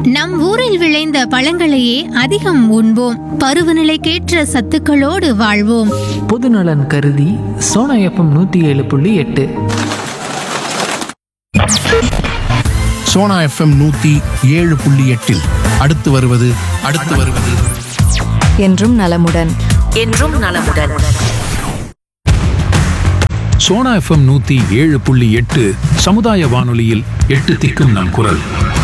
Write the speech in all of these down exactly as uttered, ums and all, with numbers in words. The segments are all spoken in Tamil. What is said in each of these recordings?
நம் ஊரில் விளைந்த பழங்களையே அதிகம் உண்போம். பருவநிலைக்கேற்ற சத்துக்களோடு வாழ்வோம். பொதுநலன் கருதி சோனா எஃப்எம் நூத்தி ஏழு புள்ளி எட்டு. சோனா எஃப்எம் நூத்தி ஏழு புள்ளி எட்டில் அடுத்து வருவது அடுத்து வருவது என்றும் நலமுடன் என்றும் நலமுடன். சோனா எஃப்எம் நூத்தி ஏழு புள்ளி எட்டு சமுதாய வானொலியில் எட்டு திக்கும் நம் குரல்.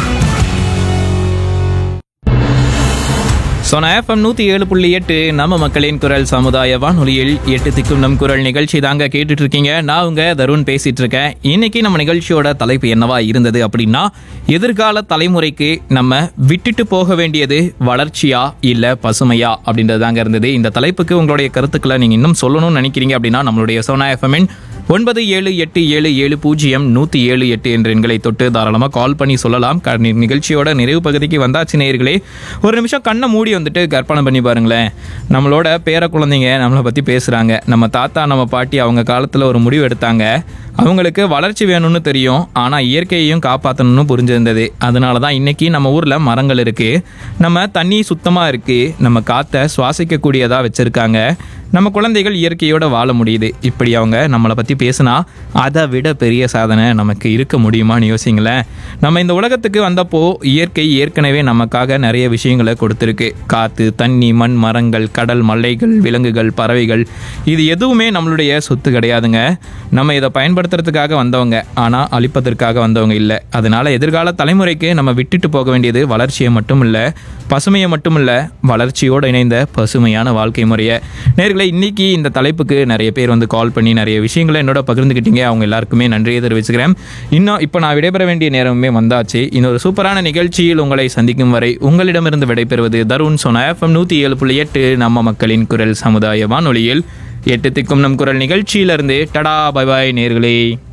சோனா எஃப்எம் நூற்றி ஏழு புள்ளி எட்டு நம்ம மக்களின் குரல் சமுதாய வானொலியில் எட்டு திக்கும் நம் குரல் நிகழ்ச்சி தாங்க கேட்டுட்டு இருக்கீங்க. நான் உங்க தருண் பேசிட்டு இருக்கேன். இன்னைக்கு நம்ம நிகழ்ச்சியோட தலைப்பு என்னவா இருந்தது அப்படின்னா, எதிர்கால தலைமுறைக்கு நம்ம விட்டுட்டு போக வேண்டியது வளர்ச்சியா இல்ல பசுமையா அப்படின்றது தாங்க இருந்தது. இந்த தலைப்புக்கு உங்களுடைய கருத்துக்களை நீங்க இன்னும் சொல்லணும்னு நினைக்கிறீங்க அப்படின்னா நம்மளுடைய சோனா எஃப்எம்மின் ஒன்பது ஏழு எட்டு ஏழு ஏழு பூஜ்ஜியம் நூற்றி ஏழு எட்டு என்ற எண்களை தொட்டு தாராளமாக கால் பண்ணி சொல்லலாம். நிகழ்ச்சியோட நிறைவு பகுதிக்கு வந்தாச்சு நேயர்களே. ஒரு நிமிஷம் கண்ணை மூடி வந்துட்டு கற்பனை பண்ணி பாருங்களேன். நம்மளோட பேர குழந்தைங்க நம்மளை பற்றி பேசுகிறாங்க. நம்ம தாத்தா நம்ம பாட்டி அவங்க காலத்தில் ஒரு முடிவு எடுத்தாங்க. அவங்களுக்கு வளர்ச்சி வேணும்னு தெரியும், ஆனால் இயற்கையையும் காப்பாற்றணும்னு புரிஞ்சிருந்தது. அதனால தான் இன்றைக்கி நம்ம ஊரில் மரங்கள் இருக்குது, நம்ம தண்ணி சுத்தமாக இருக்குது, நம்ம காற்றை சுவாசிக்கக்கூடியதாக வச்சுருக்காங்க, நம்ம குழந்தைகள் இயற்கையோடு வாழ முடியுது. இப்படி அவங்க நம்மளை பற்றி பேசுனா அதை விட பெரிய சாதனை நமக்கு இருக்க முடியுமான்னு யோசிங்களேன். நம்ம இந்த உலகத்துக்கு வந்தப்போ இயற்கை ஏற்கனவே நமக்காக நிறைய விஷயங்களை கொடுத்துருக்கு. காற்று, தண்ணி, மண், மரங்கள், கடல், மலைகள், விலங்குகள், பறவைகள், இது எதுவுமே நம்மளுடைய சொத்து கிடையாதுங்க. நம்ம இதை பயன்படுத்துறதுக்காக வந்தவங்க, ஆனால் அழிப்பதற்காக வந்தவங்க இல்லை. அதனால எதிர்கால தலைமுறைக்கு நம்ம விட்டுட்டு போக வேண்டியது வளர்ச்சியை மட்டும் இல்லை, பசுமையை மட்டும் இல்லை, வளர்ச்சியோடு இணைந்த பசுமையான வாழ்க்கை முறையை. நேர்களை இன்னைக்கு இந்த தலைப்புக்கு நிறைய பேர் வந்து கால் பண்ணி நிறைய விஷயங்களை என்னோட பகிர்ந்துக்கிட்டீங்க. அவங்க எல்லாருக்குமே நன்றியை தெரிவிச்சுக்கிறேன். இன்னும் இப்போ நான் விடைபெற வேண்டிய நேரமே வந்தாச்சு. இன்னொரு சூப்பரான நிகழ்ச்சியில் உங்களை சந்திக்கும் வரை உங்களிடமிருந்து விடைபெறுவது தருண். சோனா எஃப்எம் நூற்றி ஏழு புள்ளி எட்டு நம்ம மக்களின் குரல் சமுதாய வானொலியில் எட்டு திக்கும் நம் குரல் நிகழ்ச்சியிலிருந்து டடா பை பாய் நேர்களே.